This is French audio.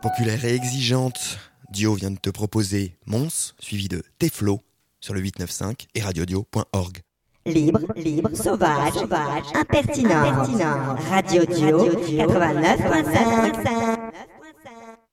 Populaire et exigeante, Dio vient de te proposer Mons, suivi de Teflo, sur le 895 et radiodio.org. Libre, sauvage, impertinent. Radio Dio 89.5.